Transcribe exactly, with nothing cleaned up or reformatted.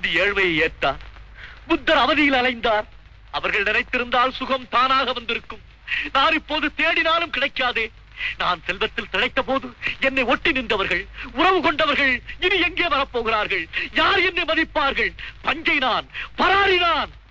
காந்தி ஏழ்மையை ஏற்றார், புத்தர் அவதியில் அலைந்தார். அவர்கள் நினைத்திருந்தால் சுகம் தானாக வந்திருக்கும். நான் இப்போது தேடினாலும் கிடைக்காதே. நான் செல்வத்தில் திளைத்த போது என்னை ஒட்டி நின்றவர்கள், உறவு கொண்டவர்கள் இனி எங்கே வரப்போகிறார்கள்? யார் என்னை மதிப்பார்கள்? பஞ்சை நான், பராரி நான்.